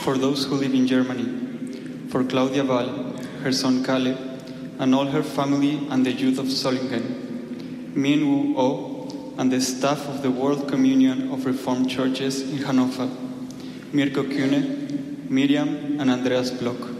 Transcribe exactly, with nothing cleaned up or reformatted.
for those who live in Germany, for Claudia Val, her son Caleb, and all her family and the youth of Solingen, Min Woo Oh, and the staff of the World Communion of Reformed Churches in Hannover, Mirko Kühne, Miriam, and Andreas Block.